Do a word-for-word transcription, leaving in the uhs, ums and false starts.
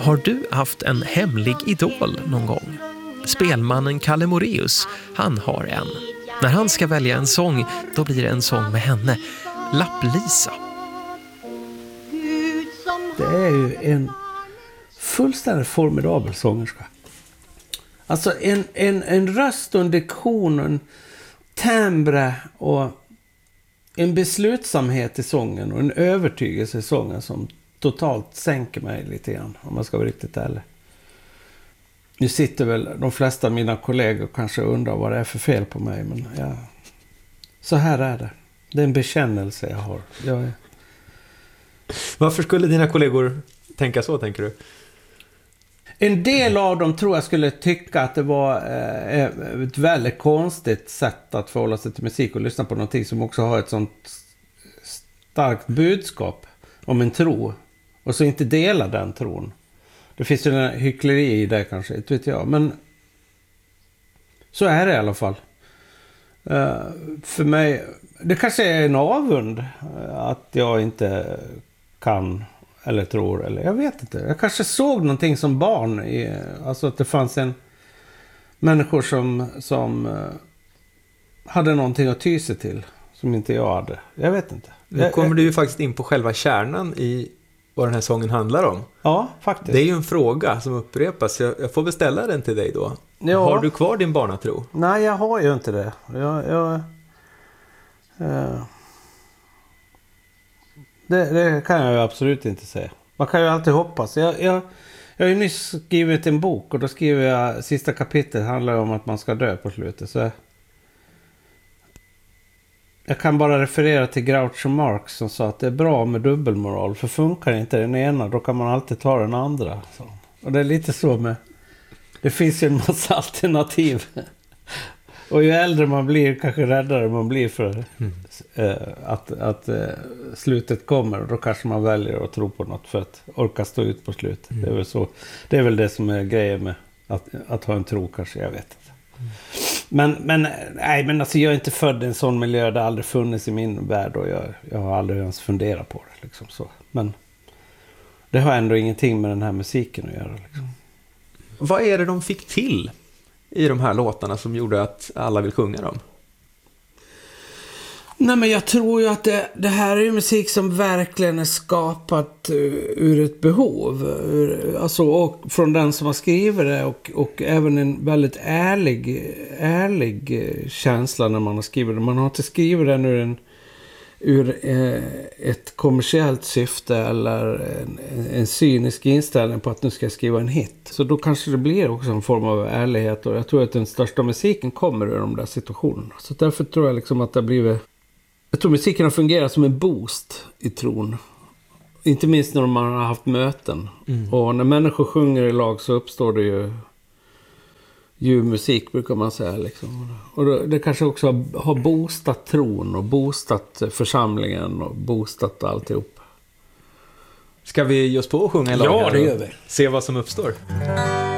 Har du haft en hemlig idol någon gång? Spelmannen Kalle Moreus, han har en. När han ska välja en sång, då blir det en sång med henne, Lapp-Lisa. Det är ju en fullständigt formidabel sångerska. Alltså en, en, en röst och en diktion och en timbre och en beslutsamhet i sången och en övertygelse i sången som totalt sänker mig lite grann, om man ska vara riktigt ärlig. Nu sitter väl de flesta av mina kollegor kanske undrar vad det är för fel på mig, men ja, så här är det. Det är en bekännelse jag har. Jag är... Varför skulle dina kollegor tänka så, tänker du? En del av dem tror jag skulle tycka att det var eh, ett väldigt konstigt sätt att förhålla sig till musik och lyssna på någonting som också har ett sånt starkt budskap om en tro. Och så inte dela den tron. Det finns ju en hyckleri i det kanske, inte vet jag. Men så är det i alla fall. Uh, för mig, det kanske är en avund uh, att jag inte kan eller tror, eller jag vet inte. Jag kanske såg någonting som barn, i, alltså att det fanns en människor som, som uh, hade någonting att ty sig till som inte jag hade. Jag vet inte. Nu kommer jag, du ju faktiskt in på själva kärnan i vad den här sången handlar om. Ja, faktiskt. Det är ju en fråga som upprepas. Jag, jag får beställa den till dig då. Ja. Har du kvar din barnatro? Nej, jag har ju inte det. Jag, jag, eh, det, det kan jag ju absolut inte säga. Man kan ju alltid hoppas. Jag, jag, jag har ju nyss skrivit en bok och då skriver jag, sista kapitlet handlar om att man ska dö på slutet. Så jag, jag kan bara referera till Groucho Marx som sa att det är bra med dubbelmoral. För funkar inte den ena, då kan man alltid ta den andra. Så. Och det är lite så med... Det finns ju en massa alternativ. Och ju äldre man blir, kanske räddare man blir för mm. eh, att, att eh, slutet kommer. Och då kanske man väljer att tro på något för att orka stå ut på slutet. Mm. Det är väl så. Det är väl det som är grejen med att, att ha en tro kanske, jag vet inte. Mm. Men, men, nej, men alltså, jag är inte född i en sån miljö. Det har aldrig funnits i min värld och jag, jag har aldrig ens funderat på det. Liksom så. Men det har ändå ingenting med den här musiken att göra. Liksom. Vad är det de fick till i de här låtarna som gjorde att alla vill sjunga dem? Nej, men jag tror ju att det, det här är ju musik som verkligen är skapat ur ett behov. Ur, alltså, och från den som har skrivit det och, och även en väldigt ärlig, ärlig känsla när man har skrivit det. Man har inte skrivit den ur, en, ur eh, ett kommersiellt syfte eller en, en cynisk inställning på att nu ska jag skriva en hit. Så då kanske det blir också en form av ärlighet och jag tror att den största musiken kommer ur de där situationerna. Så därför tror jag liksom att det har blivit... Jag tror musiken har fungerat som en boost i tron. Inte minst när man har haft möten. Mm. Och när människor sjunger i lag så uppstår det ju ljudmusik, brukar man säga. Liksom. Och det, det kanske också har, har boostat tron och boostat församlingen och boostat alltihop. Ska vi just på och sjunga i lag? Ja, det gör vi. Se vad som uppstår.